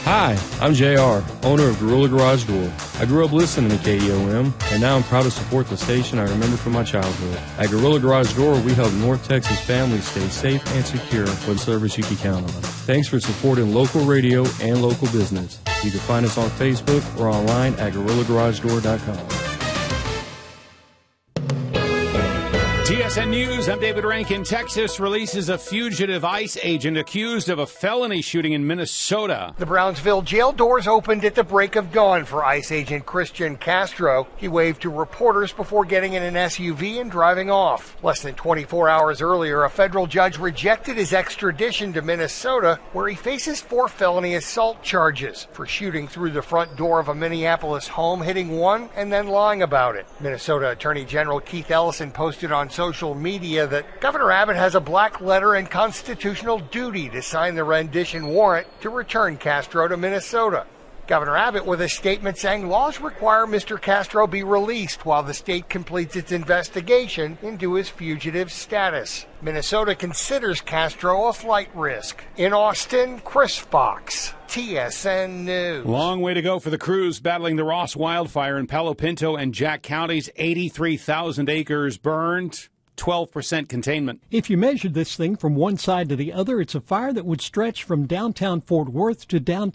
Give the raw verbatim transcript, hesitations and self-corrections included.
Hi, I'm J R, owner of Gorilla Garage Door. I grew up listening to K E O M, and now I'm proud to support the station I remember from my childhood. At Gorilla Garage Door, we help North Texas families stay safe and secure with service you can count on. Thanks for supporting local radio and local business. You can find us on Facebook or online at gorilla garage door dot com. T S N News, I'm David Rankin. Texas releases a fugitive ICE agent accused of a felony shooting in Minnesota. The Brownsville jail doors opened at the break of dawn for ICE agent Christian Castro. He waved to reporters before getting in an S U V and driving off. Less than twenty-four hours earlier, a federal judge rejected his extradition to Minnesota, where he faces four felony assault charges for shooting through the front door of a Minneapolis home, hitting one, and then lying about it. Minnesota Attorney General Keith Ellison posted on social media that Governor Abbott has a black letter and constitutional duty to sign the rendition warrant to return Castro to Minnesota. Governor Abbott with a statement saying laws require Mister Castro be released while the state completes its investigation into his fugitive status. Minnesota considers Castro a flight risk. In Austin, Chris Fox, T S N News. Long way to go for the crews battling the Ross wildfire in Palo Pinto and Jack counties. eighty-three thousand acres burned. twelve percent containment. If you measured this thing from one side to the other, it's a fire that would stretch from downtown Fort Worth to downtown